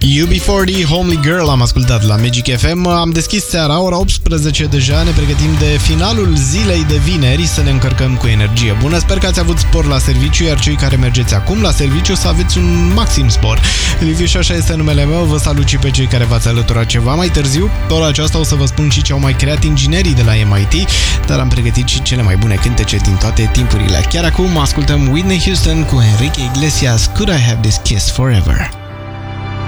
UB40, Homely Girl am ascultat la Magic FM. Am deschis seara, ora 18 deja, ne pregătim de finalul zilei de vineri să ne încărcăm cu energie bună. Sper că ați avut spor la serviciu, iar cei care mergeți acum la serviciu să aveți un maxim spor. Liviu Șoșa este numele meu, vă salut și pe cei care v-ați alăturat ceva mai târziu. Pe ora aceasta o să vă spun și ce au mai creat inginerii de la MIT, dar am pregătit și cele mai bune cântece din toate timpurile. Chiar acum ascultăm Whitney Houston cu Enrique Iglesias, Could I Have This Kiss Forever?